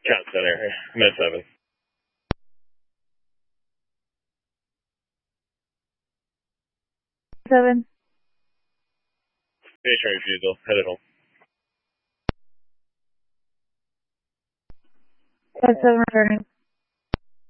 Count center, Med 7. Seven. Patient refusal, headed home. Med 7 returning.